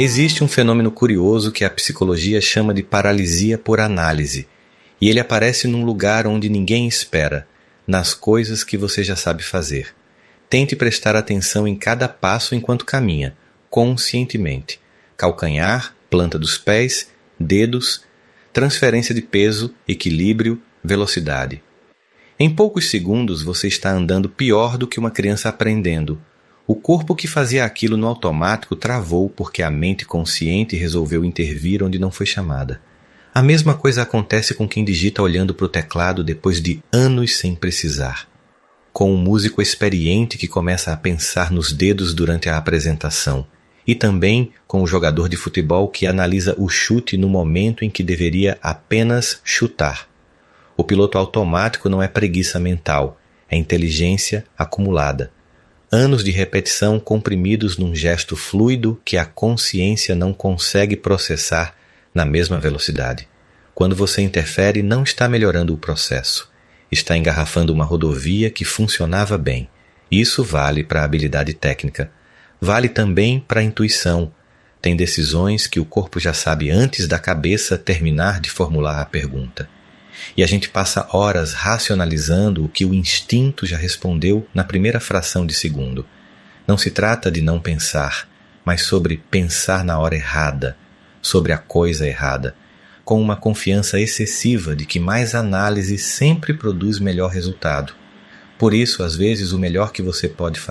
Existe um fenômeno curioso que a psicologia chama de paralisia por análise, e ele aparece num lugar onde ninguém espera, nas coisas que você já sabe fazer. Tente prestar atenção em cada passo enquanto caminha, conscientemente. Calcanhar, planta dos pés, dedos, transferência de peso, equilíbrio, velocidade. Em poucos segundos você está andando pior do que uma criança aprendendo. O corpo que fazia aquilo no automático travou porque a mente consciente resolveu intervir onde não foi chamada. A mesma coisa acontece com quem digita olhando para o teclado depois de anos sem precisar. Com um músico experiente que começa a pensar nos dedos durante a apresentação. E também com o jogador de futebol que analisa o chute no momento em que deveria apenas chutar. O piloto automático não é preguiça mental, é inteligência acumulada. Anos de repetição comprimidos num gesto fluido que a consciência não consegue processar na mesma velocidade. Quando você interfere, não está melhorando o processo. Está engarrafando uma rodovia que funcionava bem. Isso vale para a habilidade técnica. Vale também para a intuição. Tem decisões que o corpo já sabe antes da cabeça terminar de formular a pergunta. E a gente passa horas racionalizando o que o instinto já respondeu na primeira fração de segundo. Não se trata de não pensar, mas sobre pensar na hora errada, sobre a coisa errada, com uma confiança excessiva de que mais análise sempre produz melhor resultado. Por isso, às vezes, o melhor que você pode fazer